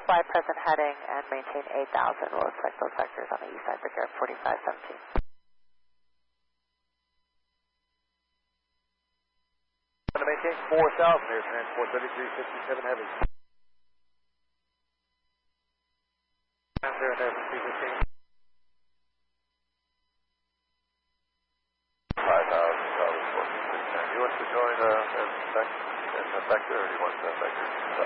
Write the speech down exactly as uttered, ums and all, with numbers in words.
fly present heading and maintain eight thousand. We'll expect those vectors on the east side for Garrett forty-five seventeen. Going to maintain four thousand here, transport thirty-three fifty-seven heavy. And there and there for two fifteen. five thousand, fourteen fifty-nine. You want to join uh, back, back there, or do you want to back there?